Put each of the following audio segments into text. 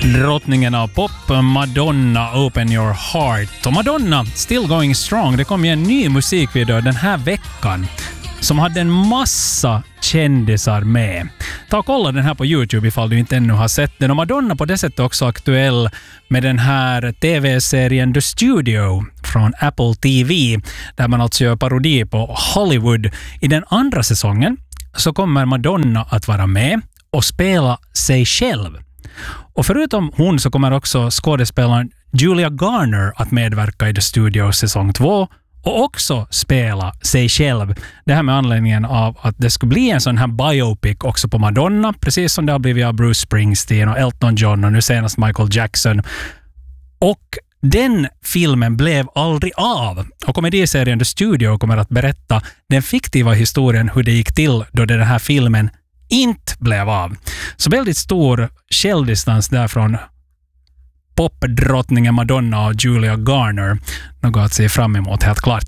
Drottningen av pop, Madonna, Open Your Heart. Och Madonna, Still Going Strong, det kom ju en ny musikvideo den här veckan som hade en massa kändisar med. Ta och kolla den här på YouTube ifall du inte ännu har sett den. Och Madonna på det sättet också aktuell med den här tv-serien The Studio från Apple TV, där man alltså gör parodi på Hollywood. I den andra säsongen så kommer Madonna att vara med och spela sig själv. Och förutom hon så kommer också skådespelaren Julia Garner att medverka i The Studio säsong 2 och också spela sig själv. Det här med anledningen av att det skulle bli en sån här biopic också på Madonna, precis som det har blivit av Bruce Springsteen och Elton John och nu senast Michael Jackson. Och den filmen blev aldrig av. Och komediserien The Studio kommer att berätta den fiktiva historien hur det gick till då den här filmen inte blev av. Så väldigt stor självdistans där från popdrottningen Madonna och Julia Garner. Något att se fram emot helt klart.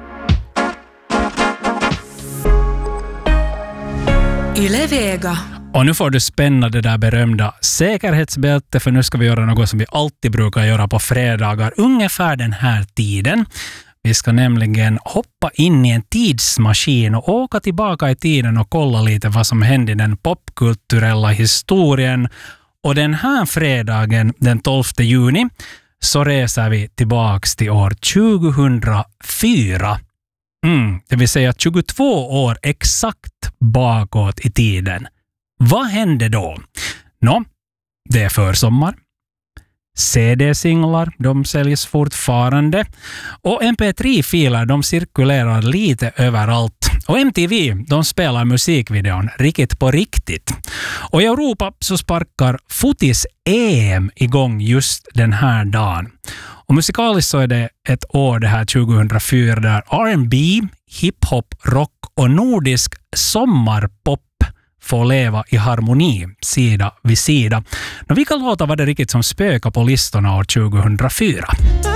Yle Vega. Och nu får du spänna det där berömda säkerhetsbälte, för nu ska vi göra något som vi alltid brukar göra på fredagar ungefär den här tiden. Vi ska nämligen hoppa in i en tidsmaskin och åka tillbaka i tiden och kolla lite vad som hände i den popkulturella historien. Och den här fredagen, den 12 juni, så reser vi tillbaks till år 2004. Det vill säga 22 år exakt bakåt i tiden. Vad hände då? Det är försommar. CD-singlar, de säljs fortfarande. Och MP3-filer, de cirkulerar lite överallt. Och MTV, de spelar musikvideon riktigt på riktigt. Och i Europa så sparkar fotis-EM igång just den här dagen. Och musikaliskt så är det ett år det här 2004 där R&B, hiphop, rock och nordisk sommarpop får leva i harmoni sida vid sida. Vilka låtar var det riktigt som spökade på listorna år 2004?